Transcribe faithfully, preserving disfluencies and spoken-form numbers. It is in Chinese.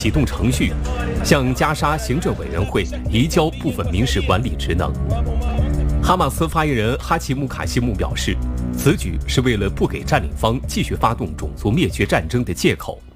启动程序，向加沙行政委员会移交部分民事管理职能。哈马斯发言人哈奇木卡西木表示，此举是为了不给占领方继续发动种族灭绝战争的借口。